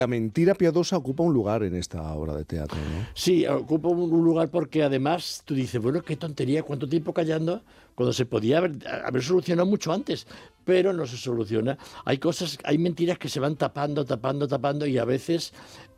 La mentira piadosa ocupa un lugar en esta obra de teatro, ¿no? Sí, ocupa un lugar porque además tú dices, bueno, qué tontería, cuánto tiempo callando cuando se podía haber solucionado mucho antes, pero no se soluciona. Hay cosas, hay mentiras que se van tapando, tapando, tapando y a veces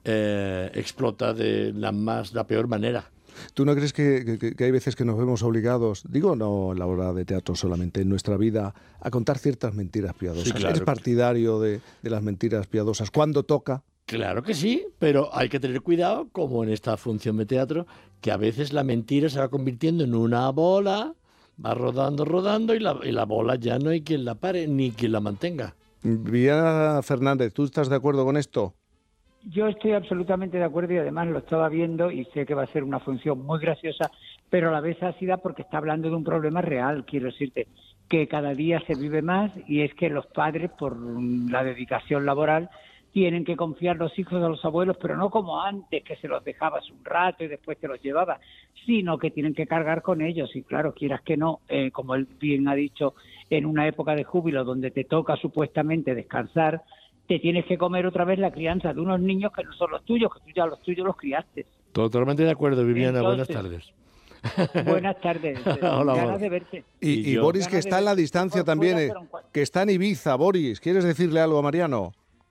explota de la peor manera. ¿Tú no crees que hay veces que nos vemos obligados, digo no en la obra de teatro solamente, en nuestra vida, a contar ciertas mentiras piadosas? Sí, claro. ¿Eres partidario de las mentiras piadosas cuando toca? Claro que sí, pero hay que tener cuidado, como en esta función de teatro, que a veces la mentira se va convirtiendo en una bola, va rodando, rodando, y la bola ya no hay quien la pare ni quien la mantenga. Viviana Fernández, ¿tú estás de acuerdo con esto? Yo estoy absolutamente de acuerdo y además lo estaba viendo y sé que va a ser una función muy graciosa, pero a la vez ácida porque está hablando de un problema real, quiero decirte, que cada día se vive más y es que los padres, por la dedicación laboral, tienen que confiar los hijos a los abuelos, pero no como antes, que se los dejabas un rato y después te los llevabas, sino que tienen que cargar con ellos. Y claro, quieras que no, como él bien ha dicho, en una época de júbilo donde te toca supuestamente descansar, te tienes que comer otra vez la crianza de unos niños que no son los tuyos, que tú ya los tuyos los criaste. Totalmente de acuerdo, Viviana. Entonces, buenas tardes. Buenas tardes. Hola, Ganas Boris. de verte. Y yo. Boris, que está en la distancia también, que está en Ibiza. Boris, ¿quieres decirle algo a Mariano?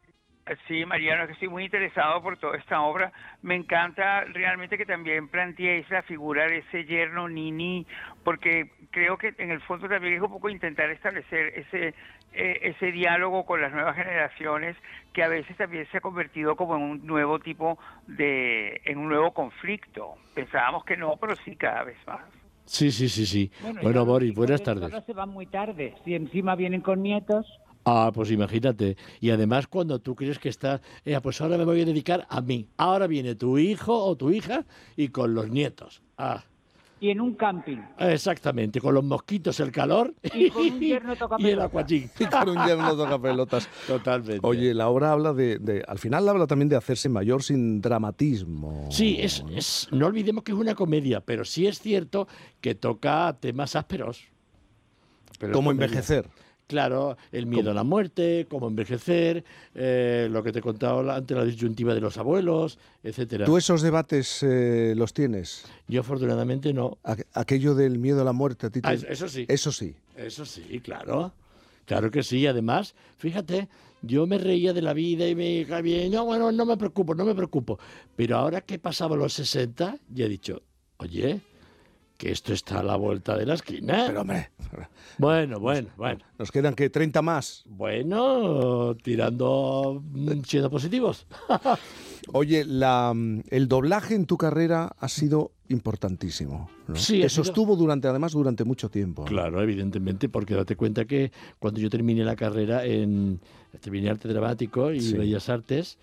Sí, Mariano, que estoy muy interesado por toda esta obra. Me encanta realmente que también planteéis la figura de ese yerno Nini, porque creo que en el fondo también es un poco intentar establecer ese diálogo con las nuevas generaciones, que a veces también se ha convertido como en un nuevo tipo en un nuevo conflicto. Pensábamos que no, pero sí cada vez más. Sí. Bueno, Boris, buenas tardes. Ahora se van muy tarde. Si encima vienen con nietos. Ah, pues imagínate. Y además cuando tú crees que estás, pues ahora me voy a dedicar a mí. Ahora viene tu hijo o tu hija y con los nietos. Ah. Y en un camping. Exactamente, con los mosquitos, el calor y con un yerno toca y el acuachín. Y con un yerno toca pelotas. Totalmente. Oye, la obra habla al final habla también de hacerse mayor sin dramatismo. Sí, no olvidemos que es una comedia, pero sí es cierto que toca temas ásperos. Pero como envejecer. Claro, el miedo a la muerte, cómo envejecer, lo que te he contado antes, la disyuntiva de los abuelos, etcétera. ¿Tú esos debates los tienes? Yo afortunadamente no. Aquello del miedo a la muerte, a ti eso sí. Eso sí. Eso sí, claro. Claro que sí. Además, fíjate, yo me reía de la vida y me caía bien. No, bueno, no me preocupo. Pero ahora que pasaba los 60, ya he dicho, oye, que esto está a la vuelta de la esquina. Pero hombre. Bueno. Nos quedan, ¿qué? ¿30 más? Bueno, siendo positivos. Oye, el doblaje en tu carrera ha sido importantísimo, ¿no? Sí, te sostuvo durante mucho tiempo, ¿no? Claro, evidentemente, porque date cuenta que cuando yo terminé la carrera terminé arte dramático y bellas artes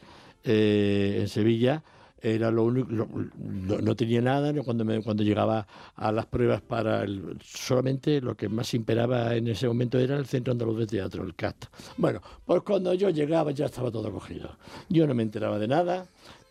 en Sevilla, era lo único, no tenía nada, ¿no? Cuando llegaba a las pruebas solamente lo que más imperaba en ese momento era el Centro Andaluz de Teatro, el CAT. Bueno, pues cuando yo llegaba ya estaba todo cogido. Yo no me enteraba de nada.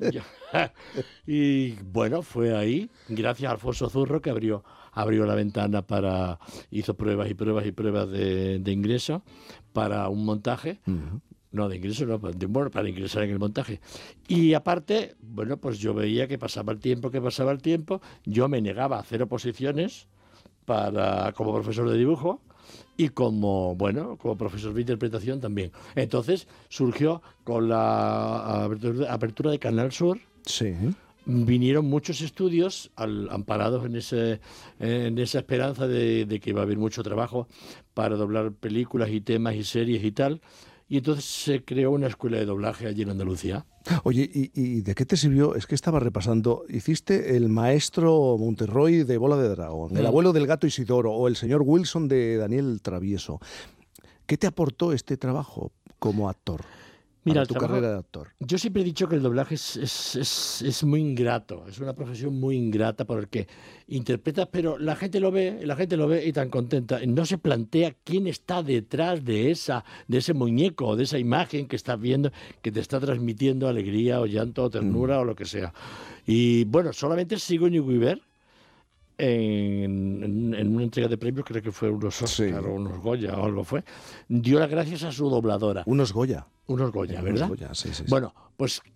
Y bueno, fue ahí, gracias a Alfonso Zurro, que abrió la ventana hizo pruebas de ingreso para un montaje. Uh-huh. No, de ingreso no, para ingresar en el montaje. Y aparte, bueno, pues yo veía que pasaba el tiempo, yo me negaba a hacer oposiciones como profesor de dibujo y como profesor de interpretación también. Entonces surgió con la apertura de Canal Sur. Sí. Vinieron muchos estudios amparados en esa esperanza de que iba a haber mucho trabajo para doblar películas y temas y series y tal. Y entonces se creó una escuela de doblaje allí en Andalucía. Oye, ¿y de qué te sirvió? Es que estaba repasando. Hiciste el maestro Monterroy de Bola de Dragón, el abuelo del gato Isidoro o el señor Wilson de Daniel Travieso. ¿Qué te aportó este trabajo como actor? Mira, tu carrera de actor. Yo siempre he dicho que el doblaje es muy ingrato, es una profesión muy ingrata porque interpretas, pero la gente lo ve y tan contenta. No se plantea quién está detrás de ese muñeco, de esa imagen que estás viendo, que te está transmitiendo alegría o llanto o ternura o lo que sea. Y bueno, solamente Sigourney Weaver, en una entrega de premios, creo que fue unos Oscar o unos Goya o algo dio las gracias a su dobladora. Unos Goya, ¿verdad? Unos Goya, sí. Bueno, pues